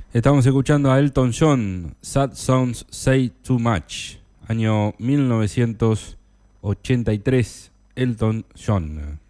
Estamos escuchando a Elton John, Sad Songs Say Too Much, año 1983, Elton John.